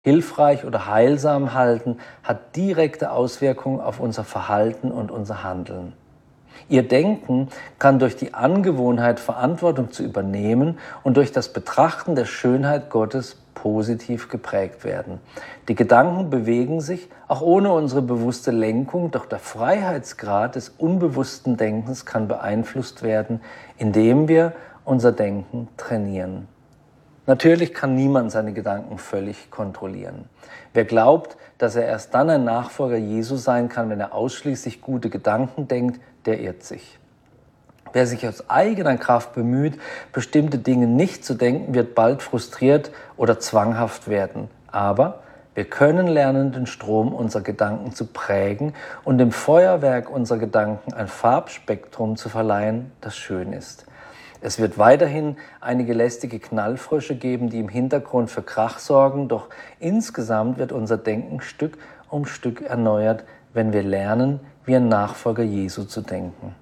hilfreich oder heilsam halten, hat direkte Auswirkungen auf unser Verhalten und unser Handeln. Ihr Denken kann durch die Angewohnheit, Verantwortung zu übernehmen und durch das Betrachten der Schönheit Gottes positiv geprägt werden. Die Gedanken bewegen sich auch ohne unsere bewusste Lenkung, doch der Freiheitsgrad des unbewussten Denkens kann beeinflusst werden, indem wir unser Denken trainieren. Natürlich kann niemand seine Gedanken völlig kontrollieren. Wer glaubt, dass er erst dann ein Nachfolger Jesu sein kann, wenn er ausschließlich gute Gedanken denkt, der irrt sich. Wer sich aus eigener Kraft bemüht, bestimmte Dinge nicht zu denken, wird bald frustriert oder zwanghaft werden. Aber wir können lernen, den Strom unserer Gedanken zu prägen und dem Feuerwerk unserer Gedanken ein Farbspektrum zu verleihen, das schön ist. Es wird weiterhin einige lästige Knallfrösche geben, die im Hintergrund für Krach sorgen, doch insgesamt wird unser Denken Stück um Stück erneuert, wenn wir lernen, wie ein Nachfolger Jesu zu denken.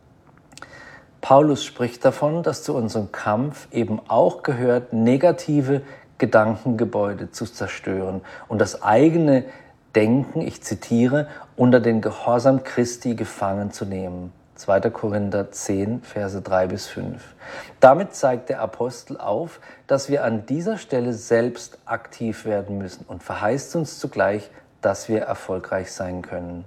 Paulus spricht davon, dass zu unserem Kampf eben auch gehört, negative Gedankengebäude zu zerstören und das eigene Denken, ich zitiere, unter den Gehorsam Christi gefangen zu nehmen. 2. Korinther 10, Verse 3-5. Damit zeigt der Apostel auf, dass wir an dieser Stelle selbst aktiv werden müssen und verheißt uns zugleich, dass wir erfolgreich sein können.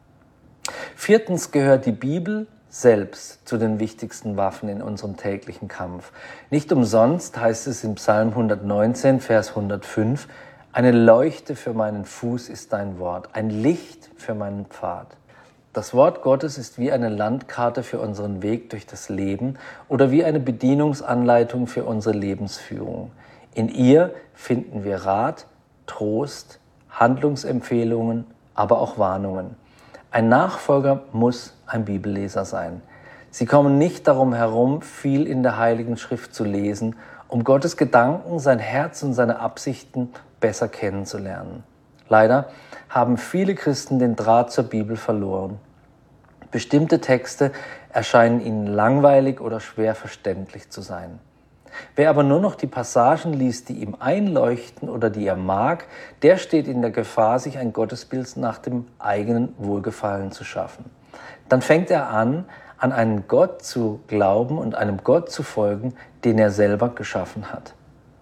4. gehört die Bibel selbst zu den wichtigsten Waffen in unserem täglichen Kampf. Nicht umsonst heißt es im Psalm 119, Vers 105, eine Leuchte für meinen Fuß ist dein Wort, ein Licht für meinen Pfad. Das Wort Gottes ist wie eine Landkarte für unseren Weg durch das Leben oder wie eine Bedienungsanleitung für unsere Lebensführung. In ihr finden wir Rat, Trost, Handlungsempfehlungen, aber auch Warnungen. Ein Nachfolger muss ein Bibelleser sein. Sie kommen nicht darum herum, viel in der Heiligen Schrift zu lesen, um Gottes Gedanken, sein Herz und seine Absichten besser kennenzulernen. Leider haben viele Christen den Draht zur Bibel verloren. Bestimmte Texte erscheinen ihnen langweilig oder schwer verständlich zu sein. Wer aber nur noch die Passagen liest, die ihm einleuchten oder die er mag, der steht in der Gefahr, sich ein Gottesbild nach dem eigenen Wohlgefallen zu schaffen. Dann fängt er an einen Gott zu glauben und einem Gott zu folgen, den er selber geschaffen hat.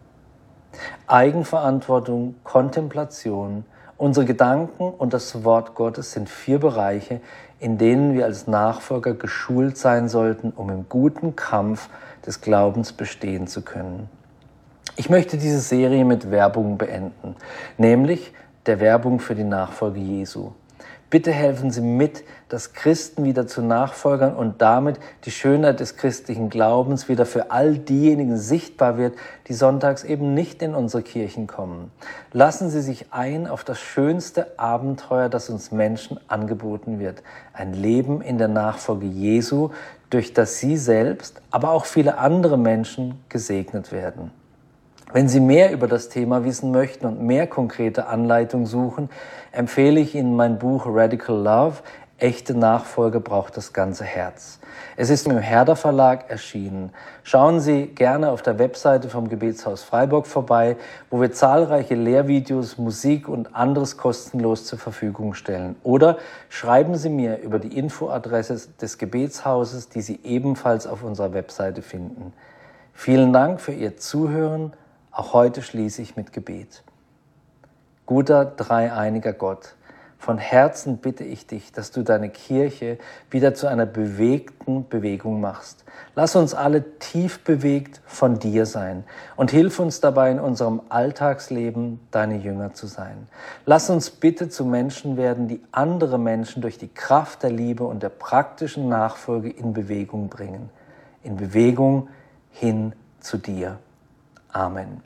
Eigenverantwortung, Kontemplation, unsere Gedanken und das Wort Gottes sind 4 Bereiche, in denen wir als Nachfolger geschult sein sollten, um im guten Kampf des Glaubens bestehen zu können. Ich möchte diese Serie mit Werbung beenden, nämlich der Werbung für die Nachfolge Jesu. Bitte helfen Sie mit, dass Christen wieder zu Nachfolgern und damit die Schönheit des christlichen Glaubens wieder für all diejenigen sichtbar wird, die sonntags eben nicht in unsere Kirchen kommen. Lassen Sie sich ein auf das schönste Abenteuer, das uns Menschen angeboten wird. Ein Leben in der Nachfolge Jesu, durch das Sie selbst, aber auch viele andere Menschen gesegnet werden. Wenn Sie mehr über das Thema wissen möchten und mehr konkrete Anleitungen suchen, empfehle ich Ihnen mein Buch Radical Love. Echte Nachfolge braucht das ganze Herz. Es ist im Herder Verlag erschienen. Schauen Sie gerne auf der Webseite vom Gebetshaus Freiburg vorbei, wo wir zahlreiche Lehrvideos, Musik und anderes kostenlos zur Verfügung stellen. Oder schreiben Sie mir über die Infoadresse des Gebetshauses, die Sie ebenfalls auf unserer Webseite finden. Vielen Dank für Ihr Zuhören. Auch heute schließe ich mit Gebet. Guter, dreieiniger Gott, von Herzen bitte ich dich, dass du deine Kirche wieder zu einer bewegten Bewegung machst. Lass uns alle tief bewegt von dir sein und hilf uns dabei, in unserem Alltagsleben deine Jünger zu sein. Lass uns bitte zu Menschen werden, die andere Menschen durch die Kraft der Liebe und der praktischen Nachfolge in Bewegung bringen. In Bewegung hin zu dir. Amen.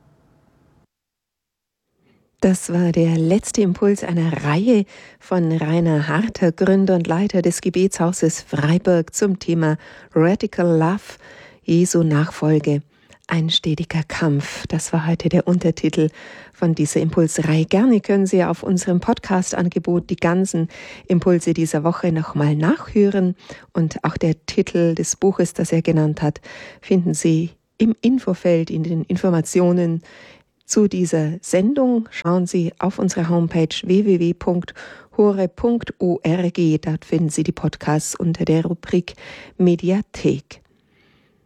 Das war der letzte Impuls einer Reihe von Rainer Harter, Gründer und Leiter des Gebetshauses Freiburg zum Thema Radical Love, Jesu Nachfolge, ein stetiger Kampf. Das war heute der Untertitel von dieser Impulsreihe. Gerne können Sie auf unserem Podcast-Angebot die ganzen Impulse dieser Woche nochmal nachhören und auch der Titel des Buches, das er genannt hat, finden Sie im Infofeld, in den Informationen Zu dieser Sendung schauen Sie auf unsere Homepage www.hore.org. Dort finden Sie die Podcasts unter der Rubrik Mediathek.